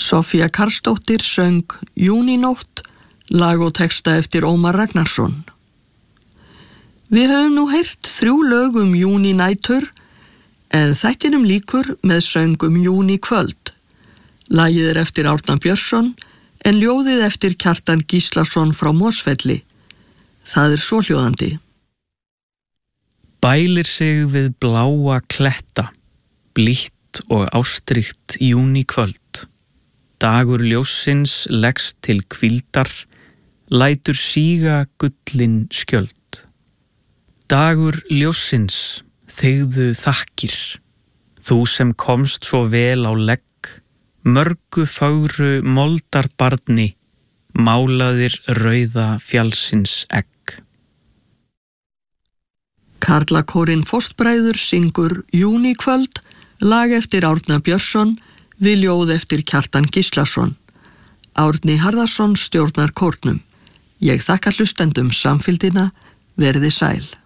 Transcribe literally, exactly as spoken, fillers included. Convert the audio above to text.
Soffía Karlsdóttir söng Júnínótt, lag og texta eftir Ómar Ragnarsson. Við höfum nú heyrt þrjú lög um júnínætur, en þættinum líkur með söng um júníkvöld. Lagið er eftir Árna Björnsson, en ljóðið eftir Kjartan Gíslason frá Mosfelli. Það er svohljóðandi. Bælir sig við bláa kletta, blítt og ástríkt júníkvöld. Dagur ljóssins leggst til hvíldar, lætur síga gullin skjöld. Dagur ljóssins, þegðu þakkir, þú sem komst svo vel á legg, mörgu fögru moldarbarni, málaðir rauða fjallsins egg. Karlakórinn Fóstbræður syngur Júníkvöld, lag eftir Árna Björnsson, við ljóð eftir Kjartan Gíslason. Árni Harðarsson stjórnar kórnum. Ég þakka hlustendum samfylgdina, verði sæl.